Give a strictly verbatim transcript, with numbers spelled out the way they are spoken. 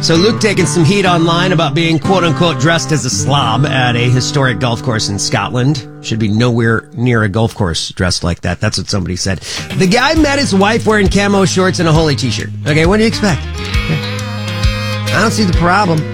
So Luke taking some heat online about being quote-unquote dressed as a slob at a historic golf course in Scotland. Should be nowhere near a golf course dressed like that. That's what somebody said. The guy met his wife wearing camo shorts and a holy t-shirt. Okay, what do you expect? I don't see the problem.